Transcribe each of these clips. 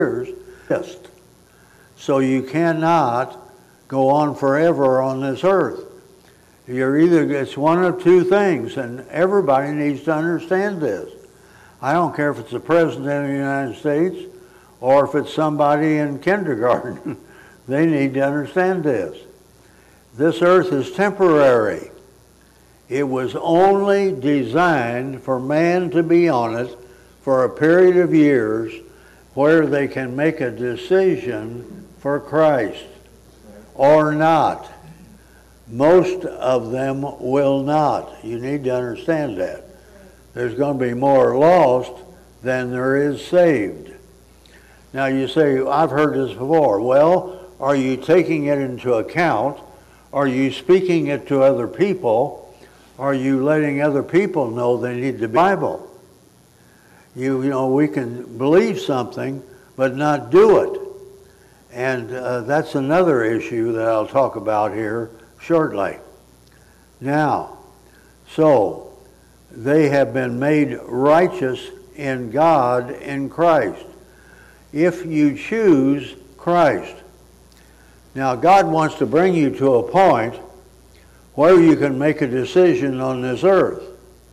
years. So you cannot go on forever on this earth. It's one of two things, and everybody needs to understand this. I don't care if it's the President of the United States or if it's somebody in kindergarten. They need to understand this. This earth is temporary. It was only designed for man to be on it for a period of years where they can make a decision for Christ or not. Most of them will not. You need to understand that. There's going to be more lost than there is saved. Now you say, I've heard this before. Well, are you taking it into account? Are you speaking it to other people? Are you letting other people know they need the Bible? You know, we can believe something, but not do it. And that's another issue that I'll talk about here shortly. Now, so they have been made righteous in God in Christ. If you choose Christ. Now, God wants to bring you to a point where you can make a decision on this earth.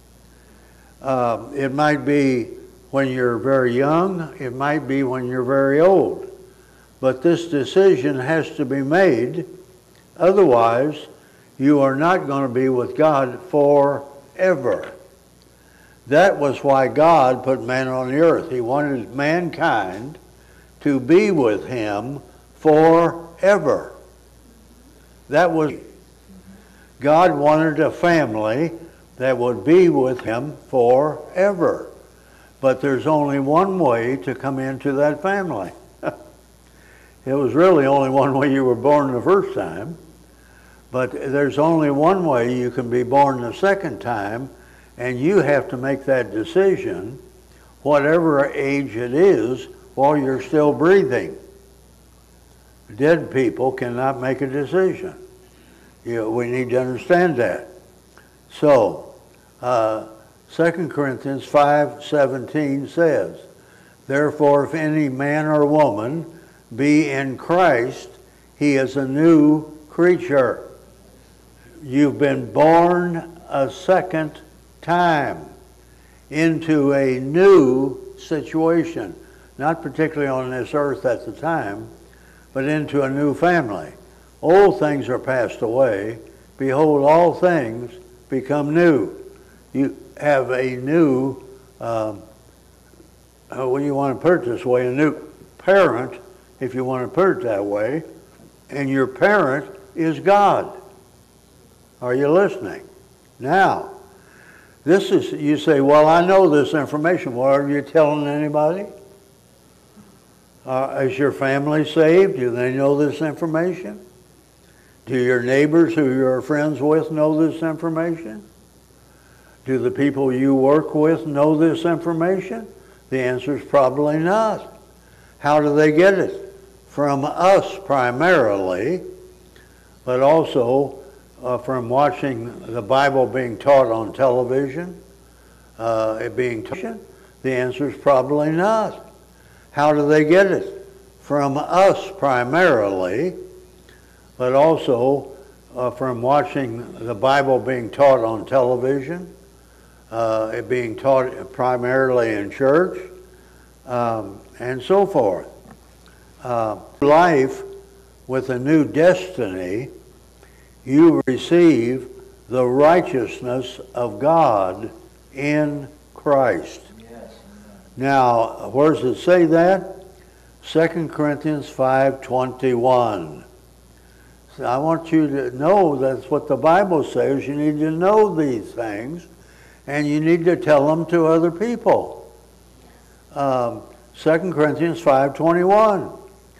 It might be when you're very young. It might be when you're very old. But this decision has to be made. Otherwise, you are not going to be with God forever. That was why God put man on the earth. He wanted mankind to be with him forever. That was God wanted a family that would be with him forever. But there's only one way to come into that family. It was really only one way you were born the first time. But there's only one way you can be born the second time, and you have to make that decision, whatever age it is, while you're still breathing. Dead people cannot make a decision. We need to understand that. So, 2 Corinthians 5:17 says, "Therefore, if any man or woman be in Christ, he is a new creature." You've been born a second time into a new situation, not particularly on this earth at the time, but into a new family. Old things are passed away. Behold, all things become new. You have a new, when you want to put it this way, a new parent, if you want to put it that way, and your parent is God. Are you listening? Now, this is, you say, well, I know this information. Well, are you telling anybody? Is your family saved? Do they know this information? Do your neighbors who you're friends with know this information? Do the people you work with know this information? The answer is probably not. How do they get it? From us primarily, but also from watching the Bible being taught on television, The answer is probably not. How do they get it? From us primarily, but also from watching the Bible being taught on television, it being taught primarily in church, and so forth. Life with a new destiny, you receive the righteousness of God in Christ. Yes. Now, where does it say that? 2 Corinthians 5:21. So I want you to know that's what the Bible says. You need to know these things, and you need to tell them to other people. 2 Corinthians 5:21.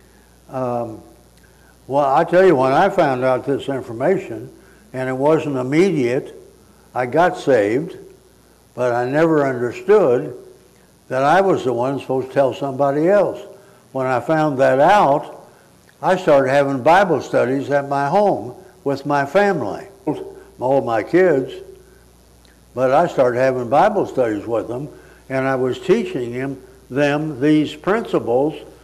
Well, I tell you, when I found out this information, and it wasn't immediate, I got saved, but I never understood that I was the one supposed to tell somebody else. When I found that out, I started having Bible studies at my home with my family, all my kids, but I started having Bible studies with them, and I was teaching them these principles